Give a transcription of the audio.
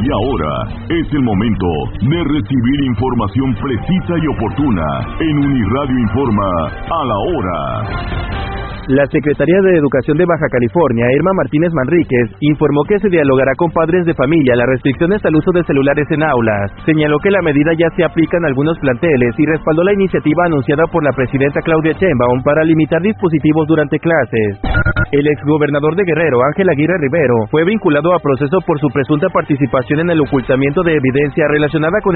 Y ahora es el momento de recibir información precisa y oportuna en Uniradio Informa a la hora. La Secretaría de Educación de Baja California, Irma Martínez Manríquez, informó que se dialogará con padres de familia las restricciones al uso de celulares en aulas. Señaló que la medida ya se aplica en algunos planteles y respaldó la iniciativa anunciada por la presidenta Claudia Sheinbaum para limitar dispositivos durante clases. El exgobernador de Guerrero, Ángel Aguirre Rivero, fue vinculado a proceso por su presunta participación en el ocultamiento de evidencia relacionada con